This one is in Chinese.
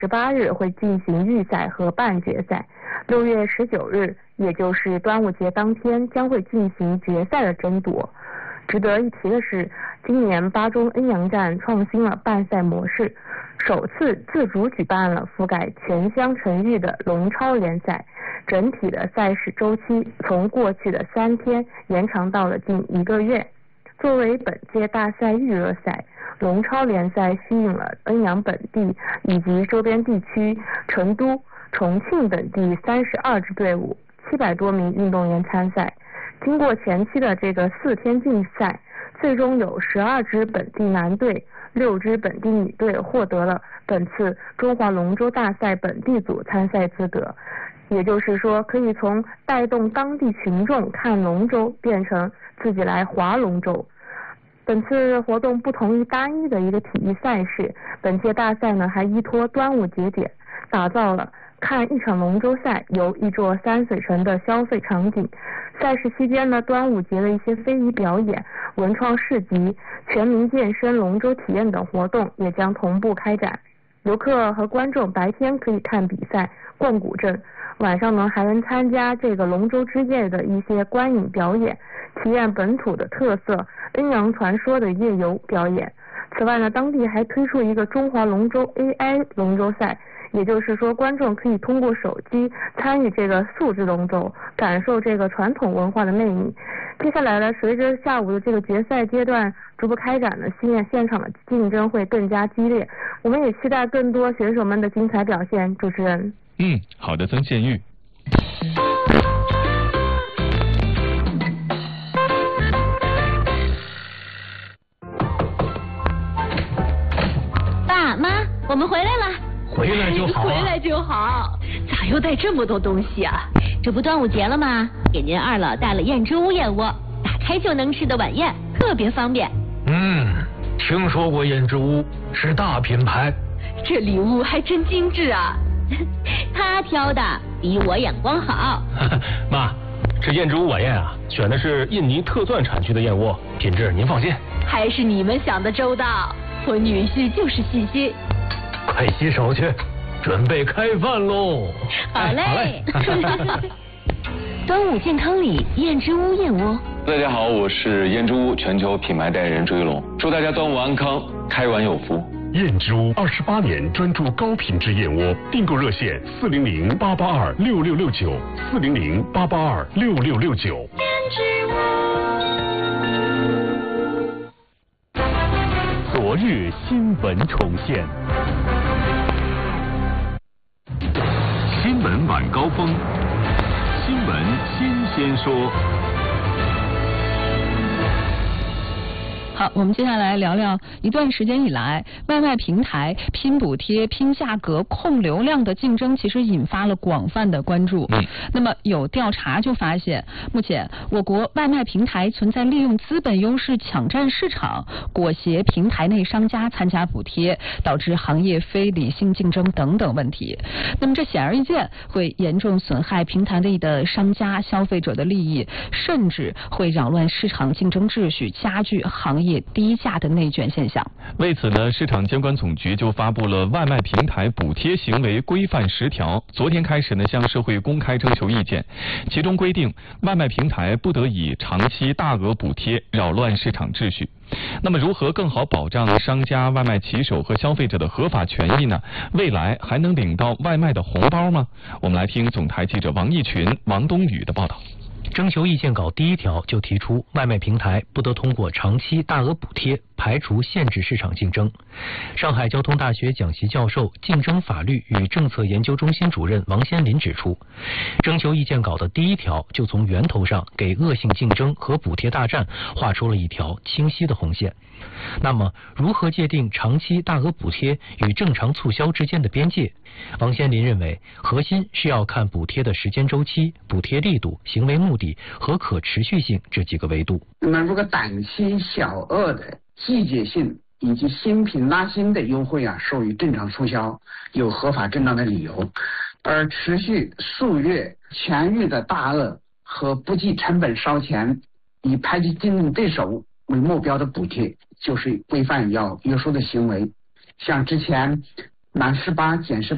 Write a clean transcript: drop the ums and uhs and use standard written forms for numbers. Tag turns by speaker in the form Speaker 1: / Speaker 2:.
Speaker 1: 18日会进行预赛和半决赛，6月19日，也就是端午节当天将会进行决赛的争夺。值得一提的是，今年巴中恩阳站创新了办赛模式，首次自主举办了覆盖全乡城域的龙超联赛，整体的赛事周期从过去的3天延长到了近1个月。作为本届大赛预热赛，龙超联赛吸引了恩阳本地以及周边地区成都、重庆等地32支队伍，700多名运动员参赛。经过前期的这个4天竞赛，最终有12支本地男队、6支本地女队获得了本次中华龙舟大赛本地组参赛资格。也就是说，可以从带动当地群众看龙舟变成自己来划龙舟。本次活动不同于单一的一个体育赛事，本届大赛呢还依托端午节点，打造了看一场龙舟赛游一座山水城的消费场景。赛事期间呢，端午节的一些非遗表演、文创市集、全民健身、龙舟体验等活动也将同步开展。游客和观众白天可以看比赛、逛古镇，晚上呢还能参加这个龙舟之夜的一些观影表演，体验本土的特色恩阳传说的夜游表演。此外呢，当地还推出一个中华龙舟 AI 龙舟赛，也就是说观众可以通过手机参与这个素质龙舟，感受这个传统文化的魅力。接下来呢，随着下午的这个决赛阶段逐步开展呢，现场的竞争会更加激烈，我们也期待更多选手们的精彩表现。主持人。
Speaker 2: 好的，曾宪玉。
Speaker 3: 爸妈，我们回来了。
Speaker 4: 回来就好，
Speaker 3: 回来就好。咋又带这么多东西啊？这不端午节了吗？给您二老带了燕之屋燕窝，打开就能吃的晚宴，特别方便。
Speaker 4: 听说过燕之屋，是大品牌。
Speaker 3: 这礼物还真精致啊！他挑的比我眼光好。
Speaker 4: 妈，这燕之屋晚宴啊，选的是印尼特钻产区的燕窝，品质您放心。
Speaker 3: 还是你们想的周到，我女婿就是细心。
Speaker 4: 快洗手去，准备开饭喽！
Speaker 3: 好嘞。端午健康礼，燕之屋燕窝。
Speaker 5: 大家好，我是燕之屋全球品牌代言人朱一龙，祝大家端午安康，开碗有福。
Speaker 6: 燕之屋28年专注高品质燕窝，订购热线400-882-6669，400-882-6669。
Speaker 3: 燕之屋。
Speaker 6: 昨日新闻重现，新闻晚高峰，新闻新鲜说。
Speaker 7: 好，我们接下来聊聊一段时间以来，外卖平台拼补贴、拼价格、控流量的竞争，其实引发了广泛的关注。那么有调查就发现，目前我国外卖平台存在利用资本优势抢占市场、裹挟平台内商家参加补贴，导致行业非理性竞争等等问题。那么这显而易见会严重损害平台内的商家、消费者的利益，甚至会扰乱市场竞争秩序，加剧行业低价的内卷现象。
Speaker 2: 为此呢，市场监管总局就发布了外卖平台补贴行为规范10条，昨天开始呢向社会公开征求意见。其中规定，外卖平台不得以长期大额补贴扰乱市场秩序。那么如何更好保障商家、外卖骑手和消费者的合法权益呢？未来还能领到外卖的红包吗？我们来听总台记者王义群、王冬雨的报道。
Speaker 4: 征求意见稿第1条就提出，外卖平台不得通过长期大额补贴排除限制市场竞争。上海交通大学讲席教授、竞争法律与政策研究中心主任王先林指出，征求意见稿的第1条就从源头上给恶性竞争和补贴大战画出了一条清晰的红线。那么，如何界定长期大额补贴与正常促销之间的边界？王先林认为，核心是要看补贴的时间周期、补贴力度、行为目的和可持续性这几个维度。
Speaker 8: 那么，如果短期小额的季节性以及新品拉新的优惠属于正常促销，有合法正当的理由；而持续数月、全域的大额和不计成本烧钱、以排挤竞争对手为目标的补贴，就是规范要约束的行为。像之前满18减18